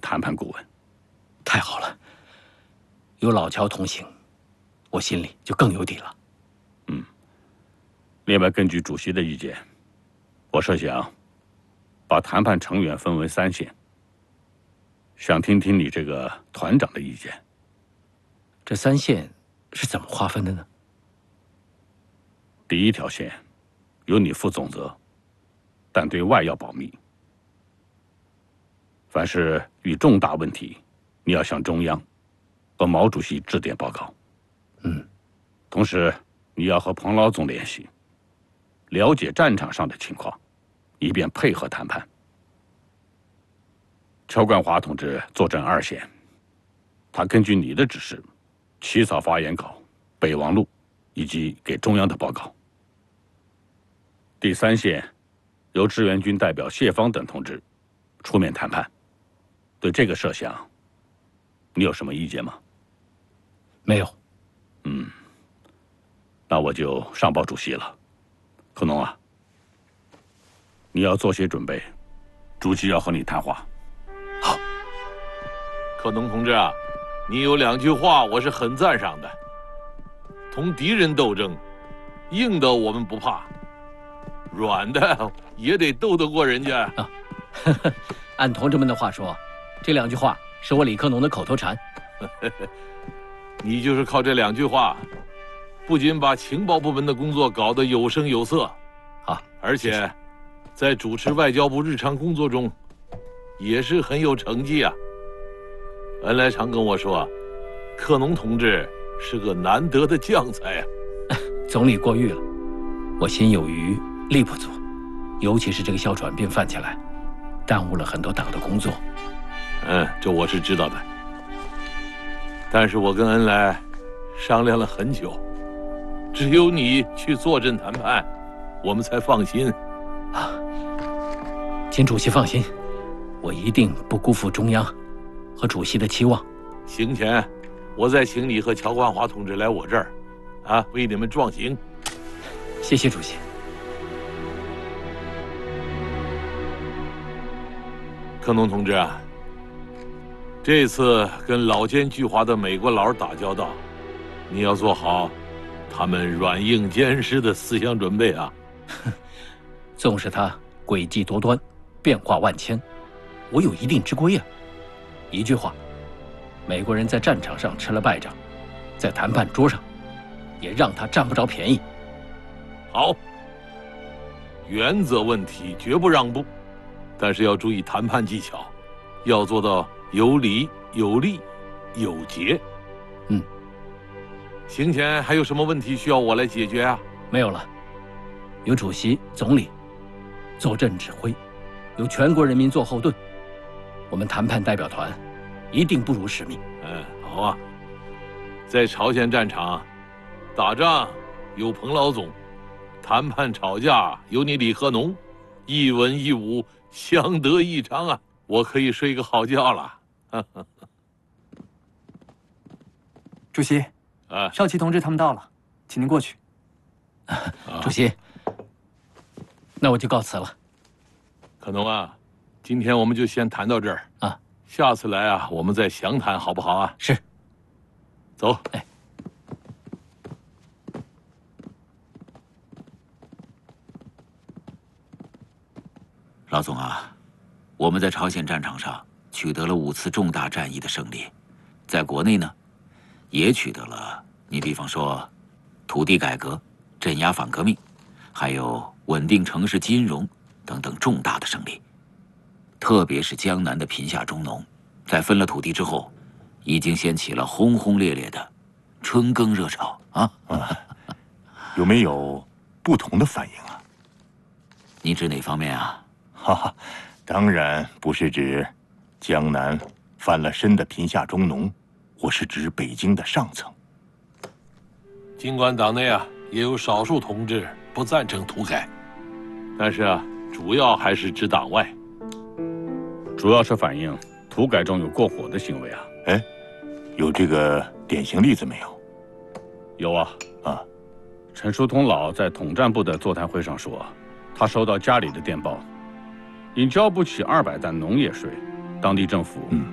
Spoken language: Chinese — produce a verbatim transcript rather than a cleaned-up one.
谈判顾问。 太好了，有老乔同行，我心里就更有底了。 嗯。另外，根据主席的意见，我设想把谈判成员分为三线，想听听你这个团长的意见。 这三线是怎么划分的呢？ 第一条线由你负总责，但对外要保密。凡是遇重大问题，你要向中央和毛主席致电报告。 嗯。 同时，你要和彭老总联系，了解战场上的情况，以便配合谈判。乔冠华同志坐镇二线，他根据你的指示，起草发言稿、备忘录，以及给中央的报告。第三线由志愿军代表谢芳等同志出面谈判。对这个设想，你有什么意见吗？ 没有。 嗯，那我就上报主席了。克农啊，你要做些准备，主席要和你谈话。 好。 克农同志啊，你有两句话我是很赞赏的。同敌人斗争，硬的我们不怕，软的也得斗得过人家啊。按同志们的话说，这两句话是我李克农的口头禅。 你就是靠这两句话，不仅把情报部门的工作搞得有声有色， 啊， 而且在主持外交部日常工作中，也是很有成绩啊。恩来常跟我说，克农同志是个难得的将才啊。 总理过誉了，我心有余力不足，尤其是这个哮喘病犯起来，耽误了很多党的工作。 嗯，这我是知道的。但是我跟恩来商量了很久，只有你去坐镇谈判，我们才放心。 啊，请主席放心，我一定不辜负中央和主席的期望。 行前，我再请你和乔冠华同志来我这儿，啊，为你们壮行。 谢谢主席。 克农同志啊，这次跟老奸巨猾的美国佬打交道，你要做好他们软硬兼施的思想准备啊。 纵使他诡计多端，变化万千，我有一定之规啊。一句话，美国人在战场上吃了败仗，在谈判桌上也让他占不着便宜。 好，原则问题绝不让步，但是要注意谈判技巧，要做到有理有利有节。 嗯。 行前还有什么问题需要我来解决啊？ 没有了，有主席、总理坐镇指挥，有全国人民做后盾，我们谈判代表团一定不辱使命。 嗯，好啊。在朝鲜战场，打仗有彭老总，谈判吵架有你李克农，一文一武，相得益彰啊！我可以睡个好觉了。 主席， 啊， 少奇同志他们到了，请您过去。 啊、主席，那我就告辞了。 克农啊，今天我们就先谈到这儿啊， 下次来啊，我们再详谈，好不好啊？ 是。 走。 哎。 老总啊，我们在朝鲜战场上取得了五次重大战役的胜利，在国内呢，也取得了你比方说土地改革、镇压反革命，还有稳定城市金融等等重大的胜利。特别是江南的贫下中农，在分了土地之后，已经掀起了轰轰烈烈的春耕热潮啊！ 啊，有没有不同的反应啊？ 你指哪方面啊？ 哈哈，当然不是指江南翻了身的贫下中农，我是指北京的上层。 尽管党内啊也有少数同志不赞成土改，但是啊，主要还是指党外。 主要是反映土改中有过火的行为啊。 哎，有这个典型例子没有？ 有啊。 啊， 陈叔同老在统战部的座谈会上说，他收到家里的电报，因交不起二百担农业税，当地政府